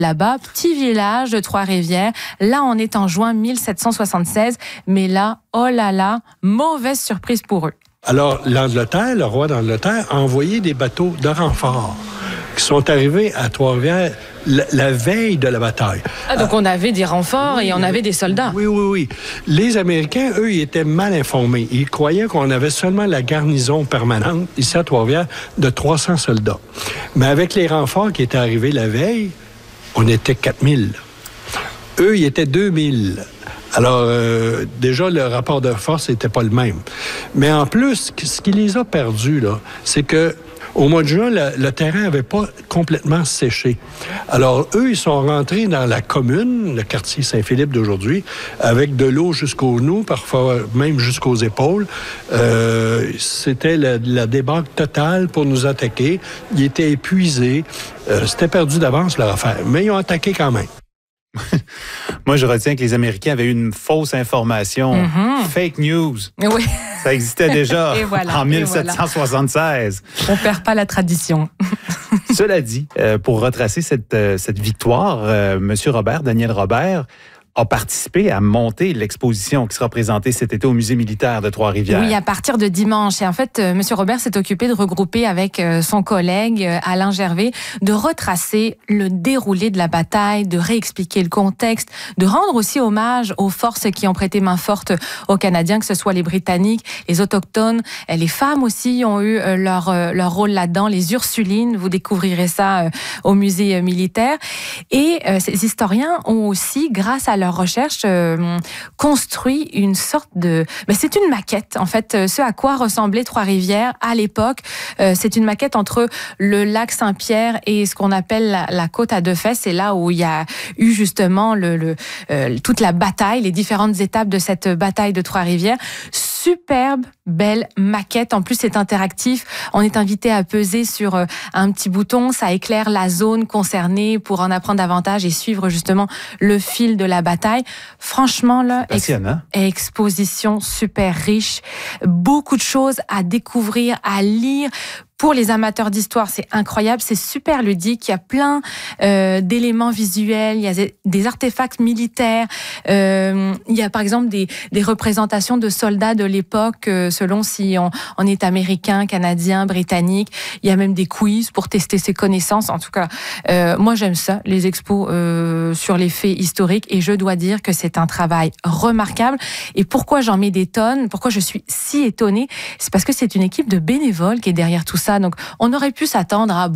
Là-bas, petit village de Trois-Rivières. Là, on est en juin 1776. Mais là, oh là là, mauvaise surprise pour eux. Alors, l'Angleterre, le roi d'Angleterre, a envoyé des bateaux de renfort qui sont arrivés à Trois-Rivières la veille de la bataille. Ah, donc on avait des renforts et on avait des soldats. Oui. Les Américains, eux, ils étaient mal informés. Ils croyaient qu'on avait seulement la garnison permanente, ici à Trois-Rivières, de 300 soldats. Mais avec les renforts qui étaient arrivés la veille, on était 4000. Eux, ils étaient 2000. Alors, déjà, le rapport de force n'était pas le même. Mais en plus, ce qui les a perdus, là, c'est que au mois de juin, le terrain n'avait pas complètement séché. Alors, eux, ils sont rentrés dans la commune, le quartier Saint-Philippe d'aujourd'hui, avec de l'eau jusqu'aux genoux, parfois même jusqu'aux épaules. C'était la débâcle totale pour nous attaquer. Ils étaient épuisés. C'était perdu d'avance, leur affaire. Mais ils ont attaqué quand même. Moi, je retiens que les Américains avaient eu une fausse information. Fake news. Oui. Ça existait déjà en 1776. On perd pas la tradition. Cela dit, pour retracer cette victoire, M. Robert, Daniel Robert, a participé à monter l'exposition qui sera présentée cet été au Musée militaire de Trois-Rivières. Oui, à partir de dimanche. Et en fait, M. Robert s'est occupé de regrouper avec son collègue Alain Gervais, de retracer le déroulé de la bataille, de réexpliquer le contexte, de rendre aussi hommage aux forces qui ont prêté main forte aux Canadiens, que ce soit les Britanniques, les Autochtones, les femmes aussi ont eu leur rôle là-dedans, les Ursulines, vous découvrirez ça au Musée militaire. Et ces historiens ont aussi, grâce à leur recherche, construit une sorte de... c'est une maquette, en fait, ce à quoi ressemblait Trois-Rivières à l'époque. C'est une maquette entre le lac Saint-Pierre et ce qu'on appelle la côte à deux fesses. C'est là où il y a eu justement toute la bataille, les différentes étapes de cette bataille de Trois-Rivières. Superbe, belle maquette. En plus, c'est interactif. On est invité à peser sur un petit bouton. Ça éclaire la zone concernée pour en apprendre davantage et suivre justement le fil de la bataille. Franchement, là, exposition super riche. Beaucoup de choses à découvrir, à lire. Pour les amateurs d'histoire, c'est incroyable, c'est super ludique. Il y a plein d'éléments visuels, il y a des artefacts militaires. Il y a par exemple des représentations de soldats de l'époque, selon si on est américain, canadien, britannique. Il y a même des quiz pour tester ses connaissances. En tout cas, moi j'aime ça, les expos sur les faits historiques. Et je dois dire que c'est un travail remarquable. Et pourquoi j'en mets des tonnes, pourquoi je suis si étonnée, c'est parce que c'est une équipe de bénévoles qui est derrière tout ça. Donc, on aurait pu s'attendre à,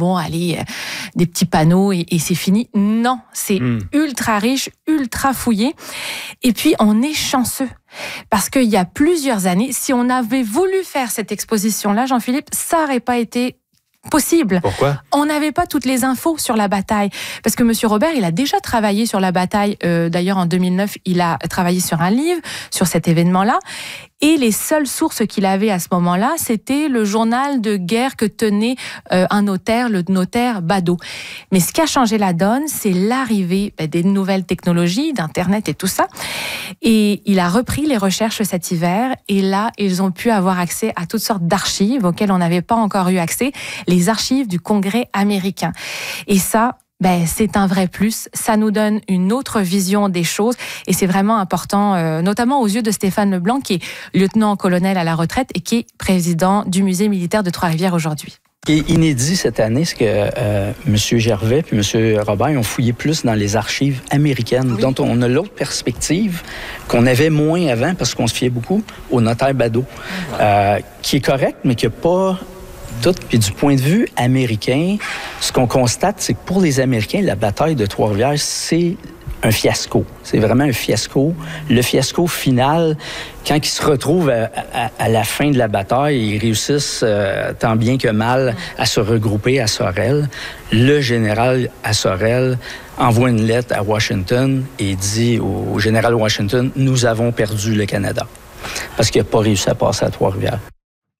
des petits panneaux et c'est fini. Non, c'est ultra riche, ultra fouillé. Et puis, on est chanceux. Parce qu'il y a plusieurs années, si on avait voulu faire cette exposition-là, Jean-Philippe, ça n'aurait pas été possible. Pourquoi? On n'avait pas toutes les infos sur la bataille. Parce que M. Robert, il a déjà travaillé sur la bataille. D'ailleurs, en 2009, il a travaillé sur un livre, sur cet événement-là. Et les seules sources qu'il avait à ce moment-là, c'était le journal de guerre que tenait un notaire, le notaire Badeau. Mais ce qui a changé la donne, c'est l'arrivée des nouvelles technologies, d'Internet et tout ça. Et il a repris les recherches cet hiver. Et là, ils ont pu avoir accès à toutes sortes d'archives auxquelles on n'avait pas encore eu accès. Les archives du Congrès américain. Et ça... c'est un vrai plus. Ça nous donne une autre vision des choses et c'est vraiment important, notamment aux yeux de Stéphane Leblanc, qui est lieutenant-colonel à la retraite et qui est président du Musée militaire de Trois-Rivières aujourd'hui. Ce qui est inédit cette année, c'est que M. Gervais et M. Robert ont fouillé plus dans les archives américaines, dont on a l'autre perspective qu'on avait moins avant parce qu'on se fiait beaucoup au notaire Badeau, qui est correct, mais qui n'a pas... Puis du point de vue américain, ce qu'on constate, c'est que pour les Américains, la bataille de Trois-Rivières, c'est un fiasco. C'est vraiment un fiasco. Le fiasco final, quand ils se retrouvent à la fin de la bataille, ils réussissent tant bien que mal à se regrouper à Sorel. Le général à Sorel envoie une lettre à Washington et dit au général Washington, « Nous avons perdu le Canada » parce qu'il n'a pas réussi à passer à Trois-Rivières.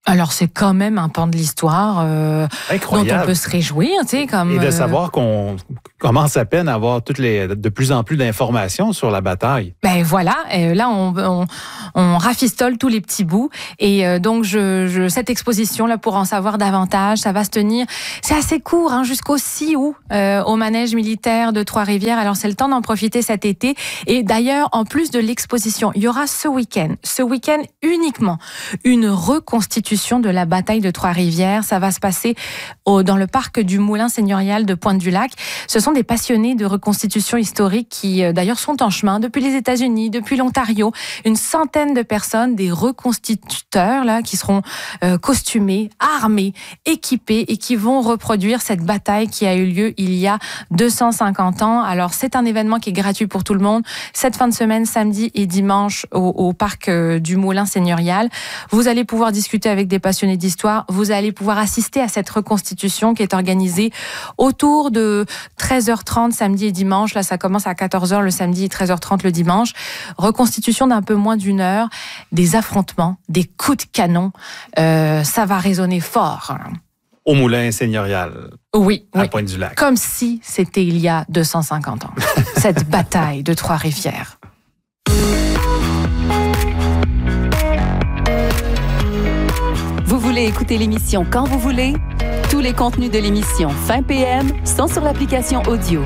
Alors, c'est quand même un pan de l'histoire dont on peut se réjouir. Tu sais, comme, et de savoir qu'on commence à peine à avoir de plus en plus d'informations sur la bataille. Ben voilà, là, on rafistole tous les petits bouts. Et donc, cette exposition-là, pour en savoir davantage, ça va se tenir... C'est assez court, hein, jusqu'au 6 août, au manège militaire de Trois-Rivières. Alors, c'est le temps d'en profiter cet été. Et d'ailleurs, en plus de l'exposition, il y aura ce week-end uniquement, une reconstitution de la bataille de Trois-Rivières. Ça va se passer dans le parc du Moulin seigneurial de Pointe-du-Lac. Ce sont des passionnés de reconstitution historique qui, d'ailleurs, sont en chemin depuis les États-Unis, depuis l'Ontario. Une centaine de personnes, des reconstituteurs, là, qui seront costumés, armés, équipés et qui vont reproduire cette bataille qui a eu lieu il y a 250 ans. Alors, c'est un événement qui est gratuit pour tout le monde. Cette fin de semaine, samedi et dimanche, au parc du Moulin seigneurial. Vous allez pouvoir discuter avec des passionnés d'histoire. Vous allez pouvoir assister à cette reconstitution qui est organisée autour de 13h30 samedi et dimanche. Là, ça commence à 14h le samedi et 13h30 le dimanche. Reconstitution d'un peu moins d'une heure. Des affrontements, des coups de canon. Ça va résonner fort. Au Moulin seigneurial. Oui. À Pointe-du-Lac. Comme si c'était il y a 250 ans. Cette bataille de Trois-Rivières. Vous voulez écouter l'émission quand vous voulez? Tous les contenus de l'émission Fin PM sont sur l'application audio.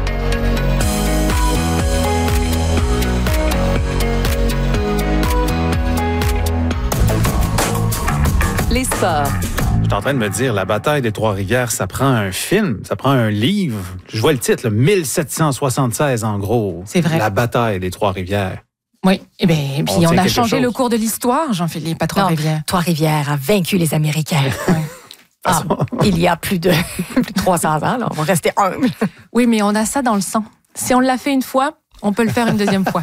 Les sports. Je suis en train de me dire, la bataille des Trois-Rivières, ça prend un film, ça prend un livre. Je vois le titre, là, 1776 en gros. C'est vrai. La bataille des Trois-Rivières. Oui, et puis on a changé chose. Le cours de l'histoire, Jean-Philippe, à Trois-Rivières. Trois-Rivières a vaincu les Américains. Il y a plus de 300 ans, là, on va rester humble. Oui, mais on a ça dans le sang. Si on l'a fait une fois, on peut le faire une deuxième fois.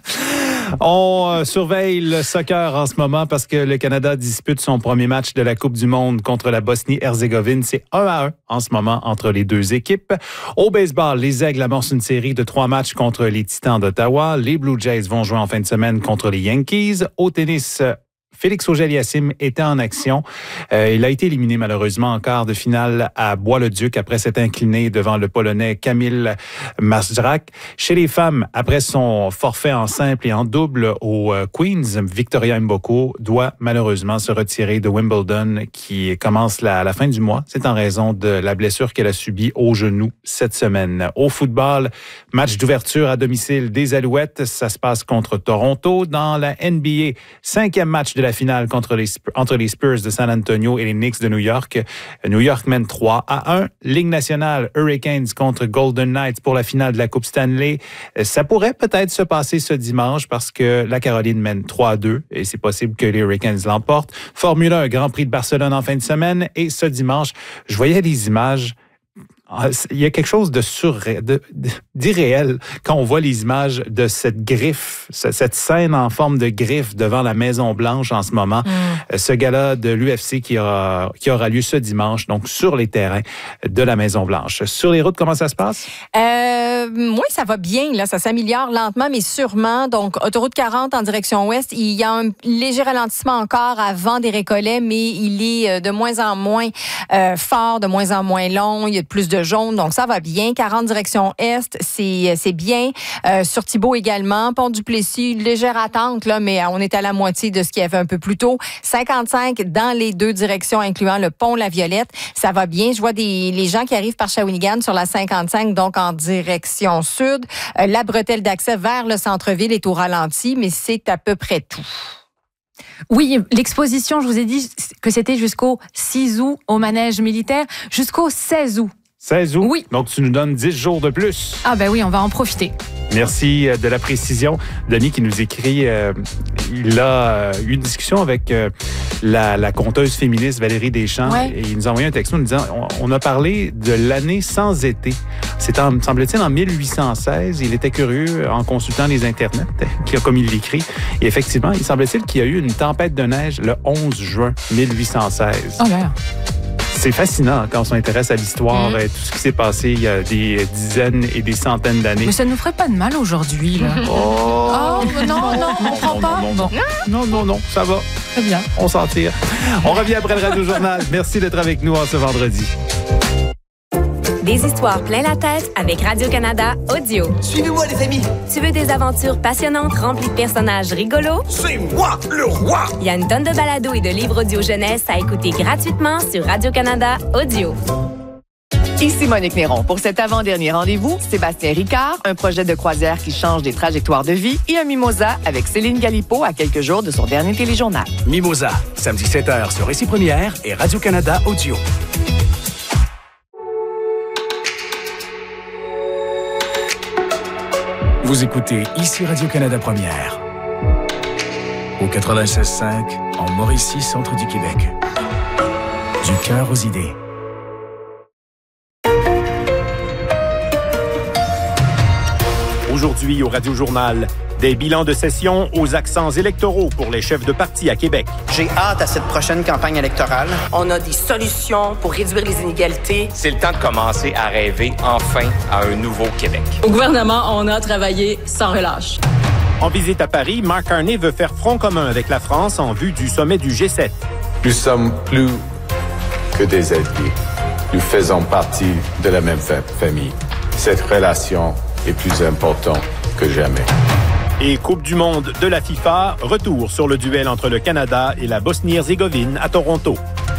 On surveille le soccer en ce moment parce que le Canada dispute son premier match de la Coupe du Monde contre la Bosnie-Herzégovine. C'est 1-1 en ce moment entre les deux équipes. Au baseball, les Aigles amorcent une série de 3 matchs contre les Titans d'Ottawa. Les Blue Jays vont jouer en fin de semaine contre les Yankees. Au tennis, Félix Auger-Aliassime était en action. Il a été éliminé malheureusement en quart de finale à Bois-le-Duc après s'être incliné devant le Polonais Kamil Masdrak. Chez les femmes, après son forfait en simple et en double aux Queens, Victoria Mboko doit malheureusement se retirer de Wimbledon qui commence la fin du mois. C'est en raison de la blessure qu'elle a subie au genou cette semaine. Au football, match d'ouverture à domicile des Alouettes. Ça se passe contre Toronto. Dans la NBA, 5e match de la finale entre les Spurs de San Antonio et les Knicks de New York. New York mène 3-1. Ligue nationale, Hurricanes contre Golden Knights pour la finale de la Coupe Stanley. Ça pourrait peut-être se passer ce dimanche parce que la Caroline mène 3-2 et c'est possible que les Hurricanes l'emportent. Formule 1, Grand Prix de Barcelone en fin de semaine et ce dimanche, je voyais les images. Il y a quelque chose d'irréel quand on voit les images de cette griffe, cette scène en forme de griffe devant la Maison-Blanche en ce moment. Ce gala de l'UFC qui aura lieu ce dimanche, donc sur les terrains de la Maison-Blanche. Sur les routes, comment ça se passe? Oui, ça va bien. Là, ça s'améliore lentement, mais sûrement. Donc, autoroute 40 en direction ouest, il y a un léger ralentissement encore avant des Récollets, mais il est de moins en moins fort, de moins en moins long. Il y a plus de jaune, donc ça va bien. 40 direction est, c'est bien. Sur Thibault également, Pont-du-Plessis, légère attente, là, mais on est à la moitié de ce qu'il y avait un peu plus tôt. 55 dans les deux directions, incluant le pont La Violette. Ça va bien. Je vois les gens qui arrivent par Shawinigan sur la 55, donc en direction sud. La bretelle d'accès vers le centre-ville est au ralenti, mais c'est à peu près tout. Oui, l'exposition, je vous ai dit que c'était jusqu'au 6 août au manège militaire, jusqu'au 16 août. 16 août? Oui. Donc, tu nous donnes 10 jours de plus. Ah ben oui, on va en profiter. Merci de la précision. Denis qui nous écrit, il a eu une discussion avec la conteuse féministe Valérie Deschamps. Ouais. Et il nous a envoyé un texto nous disant, on a parlé de l'année sans été. C'est, semble-t-il, en 1816. Il était curieux en consultant les internets, comme il l'écrit. Et effectivement, il semble-t-il qu'il y a eu une tempête de neige le 11 juin 1816. Oh là. C'est fascinant quand on s'intéresse à l'histoire et tout ce qui s'est passé il y a des dizaines et des centaines d'années. Mais ça ne nous ferait pas de mal aujourd'hui, là. Non, on prend pas. Non, ça va. Très bien. On s'en tire. On revient après le Radio-Journal. Merci d'être avec nous en ce vendredi. Des histoires plein la tête avec Radio-Canada Audio. Suivez-moi, les amis. Tu veux des aventures passionnantes remplies de personnages rigolos? C'est moi, le roi. Il y a une tonne de balados et de livres audio jeunesse à écouter gratuitement sur Radio-Canada Audio. Ici Monique Néron. Pour cet avant-dernier rendez-vous, Sébastien Ricard, un projet de croisière qui change des trajectoires de vie et un mimosa avec Céline Galipo à quelques jours de son dernier téléjournal. Mimosa, samedi 7h sur Récit Première et Radio-Canada Audio. Vous écoutez ici Radio-Canada Première. Au 96.5, en Mauricie, centre du Québec. Du cœur aux idées. Aujourd'hui au Radio-Journal, des bilans de session aux accents électoraux pour les chefs de parti à Québec. J'ai hâte à cette prochaine campagne électorale. On a des solutions pour réduire les inégalités. C'est le temps de commencer à rêver enfin à un nouveau Québec. Au gouvernement, on a travaillé sans relâche. En visite à Paris, Mark Carney veut faire front commun avec la France en vue du sommet du G7. Nous sommes plus que des alliés. Nous faisons partie de la même famille. Cette relation est plus importante que jamais. Et Coupe du monde de la FIFA, retour sur le duel entre le Canada et la Bosnie-Herzégovine à Toronto.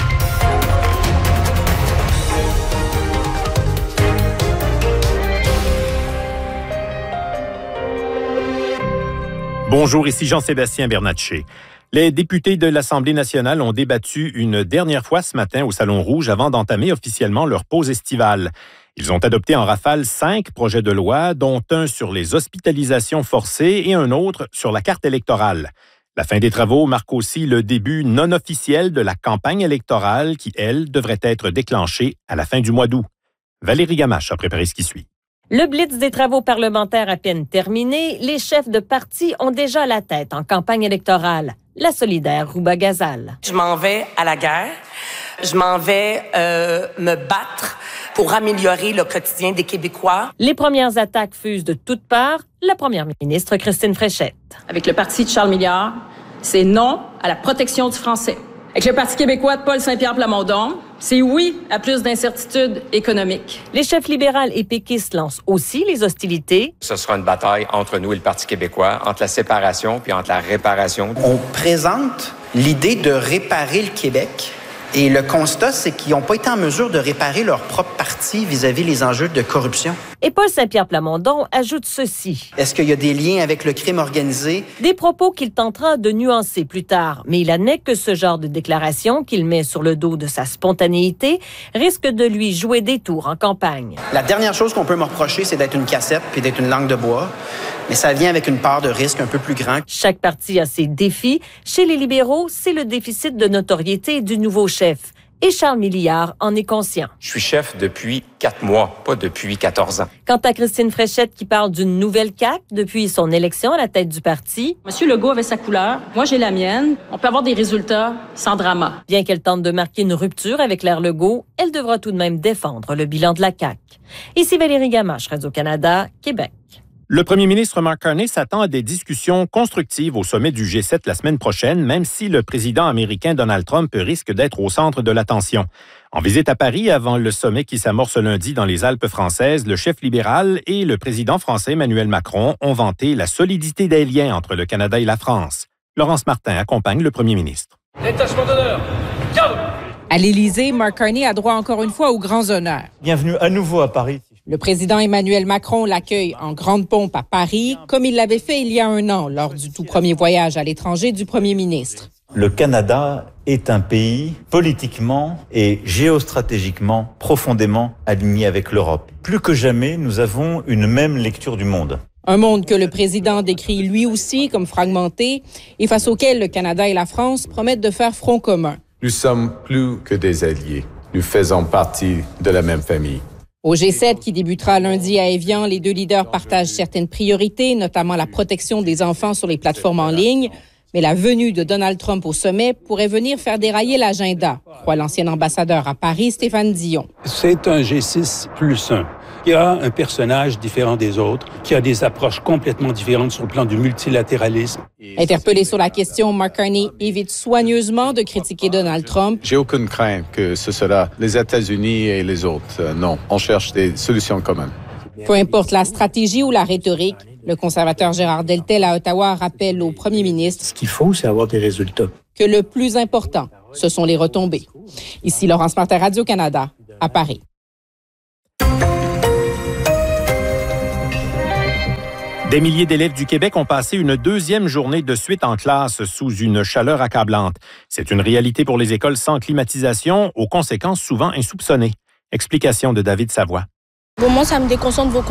Bonjour, ici Jean-Sébastien Bernatchez. Les députés de l'Assemblée nationale ont débattu une dernière fois ce matin au Salon Rouge avant d'entamer officiellement leur pause estivale. Ils ont adopté en rafale 5 projets de loi, dont un sur les hospitalisations forcées et un autre sur la carte électorale. La fin des travaux marque aussi le début non officiel de la campagne électorale qui, elle, devrait être déclenchée à la fin du mois d'août. Valérie Gamache a préparé ce qui suit. Le blitz des travaux parlementaires à peine terminé, les chefs de parti ont déjà la tête en campagne électorale. La solidaire Rouba Ghazal. Je m'en vais à la guerre. Je m'en vais me battre pour améliorer le quotidien des Québécois. Les premières attaques fusent de toutes parts. La première ministre Christine Fréchette. Avec le parti de Charles Milliard, c'est non à la protection du français. Avec le Parti québécois de Paul Saint-Pierre Plamondon, c'est oui à plus d'incertitudes économiques. Les chefs libérales et péquistes lancent aussi les hostilités. Ce sera une bataille entre nous et le Parti québécois, entre la séparation puis entre la réparation. On présente l'idée de réparer le Québec. Et le constat, c'est qu'ils n'ont pas été en mesure de réparer leur propre parti vis-à-vis les enjeux de corruption. Et Paul Saint-Pierre Plamondon ajoute ceci. Est-ce qu'il y a des liens avec le crime organisé? Des propos qu'il tentera de nuancer plus tard, mais il admet que ce genre de déclaration qu'il met sur le dos de sa spontanéité risque de lui jouer des tours en campagne. La dernière chose qu'on peut me reprocher, c'est d'être une cassette puis d'être une langue de bois. Mais ça vient avec une part de risque un peu plus grand. Chaque parti a ses défis. Chez les libéraux, c'est le déficit de notoriété du nouveau chef. Et Charles Milliard en est conscient. Je suis chef depuis 4 mois, pas depuis 14 ans. Quant à Christine Fréchette qui parle d'une nouvelle CAQ depuis son élection à la tête du parti. Monsieur Legault avait sa couleur, moi j'ai la mienne. On peut avoir des résultats sans drama. Bien qu'elle tente de marquer une rupture avec l'ère Legault, elle devra tout de même défendre le bilan de la CAQ. Ici Valérie Gamache, Radio-Canada, Québec. Le premier ministre Mark Carney s'attend à des discussions constructives au sommet du G7 la semaine prochaine, même si le président américain Donald Trump risque d'être au centre de l'attention. En visite à Paris avant le sommet qui s'amorce lundi dans les Alpes françaises, le chef libéral et le président français Emmanuel Macron ont vanté la solidité des liens entre le Canada et la France. Laurence Martin accompagne le premier ministre. Détachement d'honneur, cadre! À l'Élysée, Mark Carney a droit encore une fois aux grands honneurs. Bienvenue à nouveau à Paris. Le président Emmanuel Macron l'accueille en grande pompe à Paris, comme il l'avait fait il y a un an lors du tout premier voyage à l'étranger du premier ministre. Le Canada est un pays politiquement et géostratégiquement profondément aligné avec l'Europe. Plus que jamais, nous avons une même lecture du monde. Un monde que le président décrit lui aussi comme fragmenté et face auquel le Canada et la France promettent de faire front commun. Nous sommes plus que des alliés. Nous faisons partie de la même famille. Au G7 qui débutera lundi à Évian, les deux leaders partagent certaines priorités, notamment la protection des enfants sur les plateformes en ligne, Mais la venue de Donald Trump au sommet pourrait venir faire dérailler l'agenda, croit l'ancien ambassadeur à Paris, Stéphane Dion. C'est un G6 plus 1. Il y a un personnage différent des autres, qui a des approches complètement différentes sur le plan du multilatéralisme. Interpellé sur la question, Mark Carney évite soigneusement de critiquer Donald Trump. J'ai aucune crainte que ce sera les États-Unis et les autres. Non, on cherche des solutions communes. Peu importe la stratégie ou la rhétorique, le conservateur Gérard Deltel à Ottawa rappelle au premier ministre ce qu'il faut, c'est avoir des résultats. Que le plus important, ce sont les retombées. Ici Laurence Martin, Radio-Canada, à Paris. Des milliers d'élèves du Québec ont passé une deuxième journée de suite en classe sous une chaleur accablante. C'est une réalité pour les écoles sans climatisation, aux conséquences souvent insoupçonnées. Explication de David Savoie. Bon, moi, ça me déconcentre beaucoup.